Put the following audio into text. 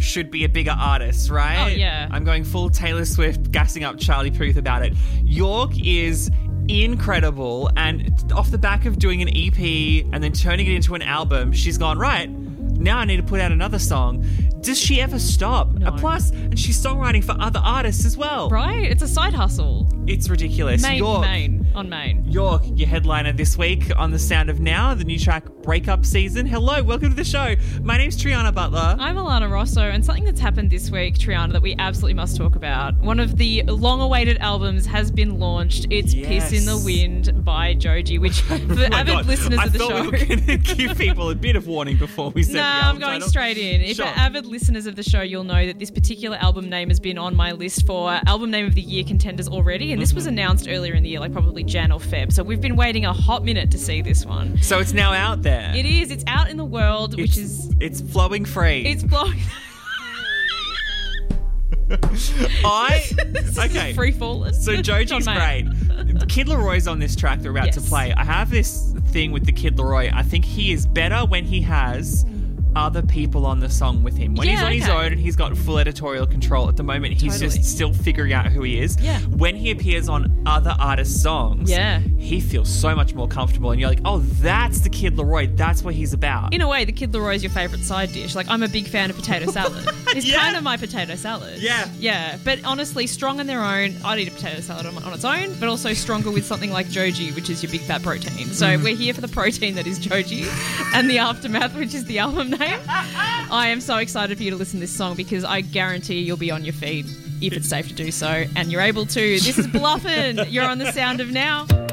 should be a bigger artist, right? Oh, yeah. I'm going full Taylor Swift, gassing up Charlie Puth about it. York is incredible, and off the back of doing an EP and then turning it into an album, she's gone, right, now I need to put out another song. Does she ever stop? No. Plus, and she's songwriting for other artists as well. Right? It's a side hustle. It's ridiculous. York, Main. York, your headliner this week on The Sound of Now, the new track Breakup Season. Hello, welcome to the show. My name's Triana Butler. I'm Alana Rosso, and something that's happened this week, Triana, that we absolutely must talk about. One of the long-awaited albums has been launched. It's Yes. Piss in the Wind by Joji, which for avid listeners of the show... I thought we were going to give people a bit of warning before we said the Nah, album I'm going title. straight in. If Sure. you're avid listeners of the show, you'll know that this particular album name has been on my list for album name of the year contenders already, and this was announced earlier in the year, like probably Jan or Feb. So we've been waiting a hot minute to see this one. So it's now out there. It is. It's out in the world, which is... It's flowing free. It's blowing... Okay. Free falling. So Joji's great. Kid Leroy's on this track they're about to Yes. play. I have this thing with the Kid Leroy. I think he is better when he has other people on the song with him. When he's on his okay. own and he's got full editorial control at the moment, he's Totally. just still figuring out who he is. Yeah. When he appears on other artists' songs, Yeah. he feels so much more comfortable and you're like, oh, that's the Kid Leroy. That's what he's about. In a way, the Kid Leroy is your favourite side dish. Like, I'm a big fan of potato salad. It's Yeah. kind of my potato salad. Yeah. Yeah. But honestly, strong on their own. I'd eat a potato salad on its own, but also stronger with something like Joji, which is your big fat protein. So we're here for the protein that is Joji and the Aftermath, which is the album name. I am so excited for you to listen to this song because I guarantee you'll be on your feet if it's safe to do so, and you're able to. This is Bluffin'. You're on The Sound of Now.